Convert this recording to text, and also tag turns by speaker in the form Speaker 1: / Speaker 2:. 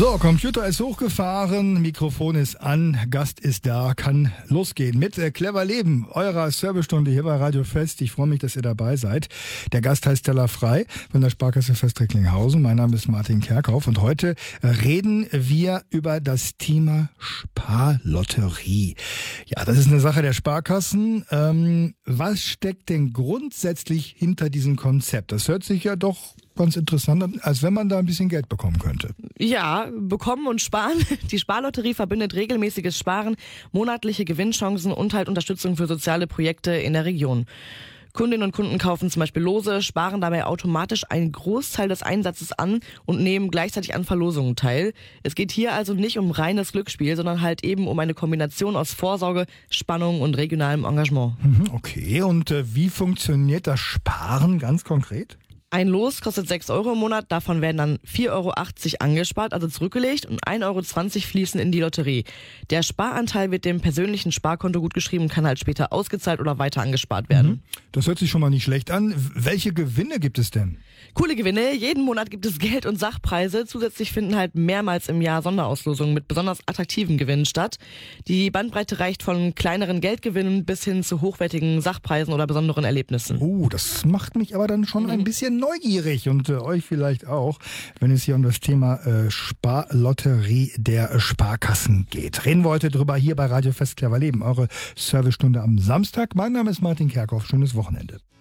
Speaker 1: So, Computer ist hochgefahren, Mikrofon ist an, Gast ist da, kann losgehen mit Clever Leben, eurer Servicestunde hier bei Radio Fest. Ich freue mich, dass ihr dabei seid. Der Gast heißt Stella Frei von der Sparkasse Fest Recklinghausen. Mein Name ist Martin Kerkhoff und heute reden wir über das Thema Sparlotterie. Ja, das ist eine Sache der Sparkassen. Was steckt denn grundsätzlich hinter diesem Konzept? Das hört sich ja doch ganz interessant an, als wenn man da ein bisschen Geld bekommen könnte.
Speaker 2: Ja, bekommen und sparen. Die Sparlotterie verbindet regelmäßiges Sparen, monatliche Gewinnchancen und halt Unterstützung für soziale Projekte in der Region. Kundinnen und Kunden kaufen zum Beispiel Lose, sparen dabei automatisch einen Großteil des Einsatzes an und nehmen gleichzeitig an Verlosungen teil. Es geht hier also nicht um reines Glücksspiel, sondern halt eben um eine Kombination aus Vorsorge, Spannung und regionalem Engagement.
Speaker 1: Okay, und wie funktioniert das Sparen ganz konkret?
Speaker 2: Ein Los kostet 6 Euro im Monat, davon werden dann 4,80 Euro angespart, also zurückgelegt, und 1,20 Euro fließen in die Lotterie. Der Sparanteil wird dem persönlichen Sparkonto gutgeschrieben und kann halt später ausgezahlt oder weiter angespart werden.
Speaker 1: Das hört sich schon mal nicht schlecht an. Welche Gewinne gibt es denn?
Speaker 2: Coole Gewinne, jeden Monat gibt es Geld- und Sachpreise. Zusätzlich finden halt mehrmals im Jahr Sonderauslosungen mit besonders attraktiven Gewinnen statt. Die Bandbreite reicht von kleineren Geldgewinnen bis hin zu hochwertigen Sachpreisen oder besonderen Erlebnissen.
Speaker 1: Das macht mich aber dann schon ein bisschen neugierig und euch vielleicht auch, wenn es hier um das Thema Sparlotterie der Sparkassen geht. Reden wir heute drüber hier bei Radio Fest Clever Leben, eure Servicestunde am Samstag. Mein Name ist Martin Kerkhoff. Schönes Wochenende.